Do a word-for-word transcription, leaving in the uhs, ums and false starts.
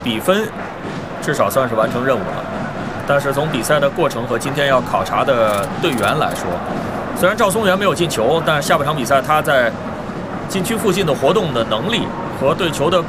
比分至少算是完成任务了。但是从比赛的过程和今天要考察的队员来说，虽然赵松元没有进球，但下半场比赛他在禁区附近的活动的能力和对球的